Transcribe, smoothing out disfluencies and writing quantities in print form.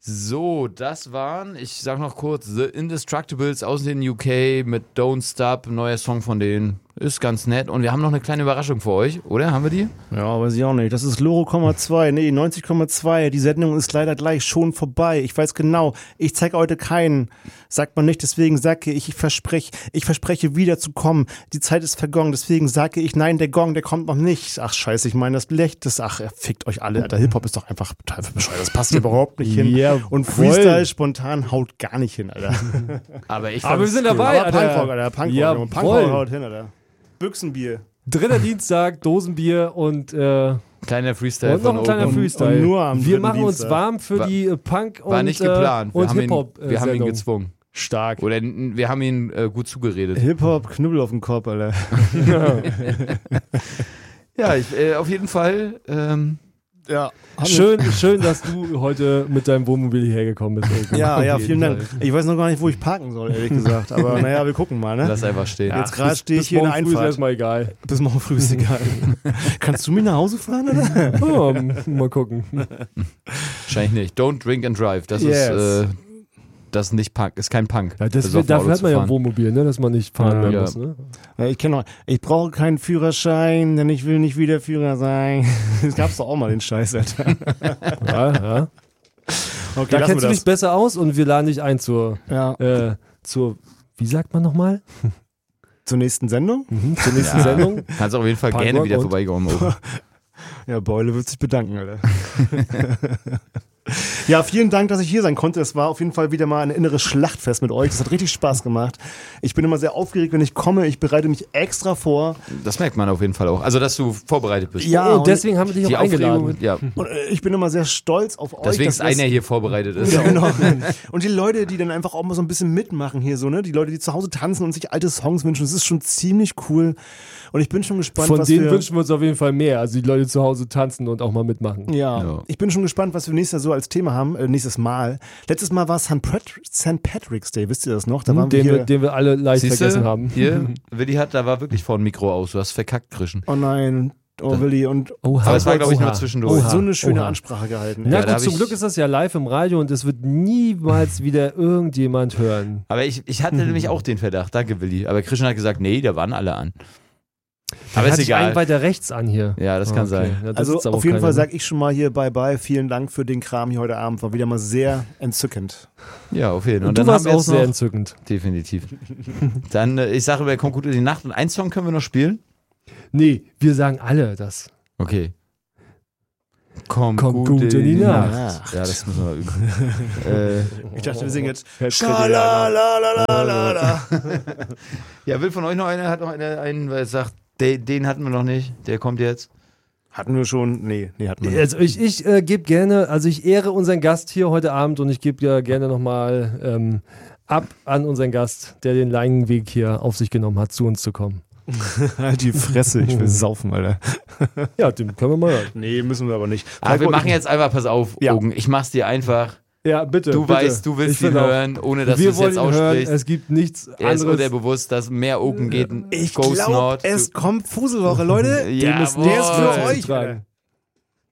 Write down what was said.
So, das waren, ich sag noch kurz, The Indestructibles aus den UK mit Don't Stop, neuer Song von denen. Ist ganz nett. Und wir haben noch eine kleine Überraschung für euch, oder? Haben wir die? Ja, weiß ich auch nicht. Das ist Loro,2. Nee, 90,2. Die Sendung ist leider gleich schon vorbei. Ich weiß genau. Ich zeige heute keinen. Sagt man nicht, deswegen sage ich verspreche wieder zu kommen. Die Zeit ist vergangen, deswegen sage ich, nein, der Gong, der kommt noch nicht. Ach, scheiße, ich meine das Blech. Ach, fickt euch alle. Alter, Hip-Hop ist doch einfach total bescheuert. Das passt hier überhaupt nicht hin. Ja, und Freestyle spontan haut gar nicht hin, Alter. Aber wir sind dabei, Aber Punkrock, Alter. Punkrock, Ja, Punkrock haut hin, Alter. Büchsenbier. Dritter Dienstag, Dosenbier und kleiner Freestyle und noch ein kleiner Freestyle. Und nur am wir machen Dienstag. uns warm für die Punk und war nicht geplant. Wir und haben Hip-Hop. wir haben ihn gezwungen. Stark. Oder wir haben ihn gut zugeredet. Hip-Hop, Knubbel auf dem Kopf, Alter. Ja, auf jeden Fall. Ja. Schön, dass du heute mit deinem Wohnmobil hierher gekommen bist. Ja, vielen Dank. Ich weiß noch gar nicht, wo ich parken soll, ehrlich gesagt. Aber naja, wir gucken mal, ne? Lass einfach stehen. Jetzt gerade stehe ich hier in der Bis Einfahrt. erstmal egal. Bis morgen früh ist egal. Kannst du mich nach Hause fahren, oder? Oh, mal gucken. Wahrscheinlich nicht. Don't drink and drive. Das ist nicht Punk, ist kein Punk. Ja, Also auf dem dafür Auto hat zu man ja ein fahren. Wohnmobil, ne? Dass man nicht fahren mehr Ja. muss. Ne? Ja, ich brauche keinen Führerschein, denn ich will nicht wieder Führer sein. Das gab's doch auch mal den Scheiß, Alter. Ja. Okay, Da lassen kennst du wir dich besser aus und wir laden dich ein zur, wie sagt man nochmal? Zur nächsten Sendung? Zur nächsten Sendung. Kannst auf jeden Fall Punk gerne Rock wieder und- vorbeikommen. Ja, Beule wird sich bedanken, Alter. Ja, vielen Dank, dass ich hier sein konnte. Es war auf jeden Fall wieder mal ein inneres Schlachtfest mit euch. Das hat richtig Spaß gemacht. Ich bin immer sehr aufgeregt, wenn ich komme. Ich bereite mich extra vor. Das merkt man auf jeden Fall auch. Also, dass du vorbereitet bist. Ja, und deswegen haben wir dich Die auch eingeladen. Aufregung, ja. Und ich bin immer sehr stolz auf euch. Deswegen dass ist einer hier vorbereitet ist. Ja, genau. Und die Leute, die dann einfach auch mal so ein bisschen mitmachen hier, so, ne? Die Leute, die zu Hause tanzen und sich alte Songs wünschen, das ist schon ziemlich cool. Und ich bin schon gespannt, Von was denen wir... wünschen wir uns auf jeden Fall mehr. Also die Leute zu Hause tanzen und auch mal mitmachen. Ja, ich bin schon gespannt, was wir nächstes Jahr so als Thema haben, nächstes Mal. Letztes Mal war es St. Patrick's Day, wisst ihr das noch? Da waren wir hier... Den wir alle leicht vergessen haben. Hier, Willi da war wirklich vor dem Mikro aus. Du hast verkackt, Krischen. Oh nein, Willi, und Aber es war, glaube ich, nur zwischendurch. so eine schöne Oha. Ansprache gehalten. Na Ja, da gut, hab zum ich- Glück ist das ja live im Radio und es wird niemals wieder irgendjemand hören. Aber ich hatte nämlich auch den Verdacht. Danke, Willi. Aber Krischen hat gesagt, nee, da waren alle an. Aber ist Hat sich einen egal. weiter rechts an hier. Ja, das kann sein. Ja, das Also ist aber auf jeden keiner, Fall ne? sage ich schon mal hier bye-bye. Vielen Dank für den Kram hier heute Abend. War wieder mal sehr entzückend. Ja, auf jeden Fall. Und du dann warst haben wir auch jetzt sehr noch, entzückend. definitiv. Dann, ich sage, wer kommt gut in die Nacht und einen Song können wir noch spielen? Nee, wir sagen alle das. Okay. Kommt gut in die Nacht. Ja, das müssen wir üben. Ich dachte, wir singen jetzt Schalalala. Ja, will von euch noch einer, hat noch einer einen, weil er sagt, den hatten wir noch nicht, der kommt jetzt. Hatten wir schon? Nee, hatten wir nicht. Also ich gebe gerne, also ich ehre unseren Gast hier heute Abend und ich gebe ja gerne nochmal ab an unseren Gast, der den langen Weg hier auf sich genommen hat, zu uns zu kommen. Halt die Fresse, ich will saufen, Alter. Ja, den können wir mal hören. Nee, müssen wir aber nicht. Aber wir machen jetzt einfach, pass auf, Ja. Ogen, ich mach's dir einfach. Ja, bitte. Du bitte. weißt, du willst Ich ihn finde auch, hören, ohne dass du wir es wollen jetzt ihn hören, aussprichst. es gibt nichts Er ist anderes. unterbewusst, dass mehr Open geht. Ich Ghost glaube, Nord. es kommt Fuselwoche, Leute. Ja, Der ist für jawohl. euch, Alter.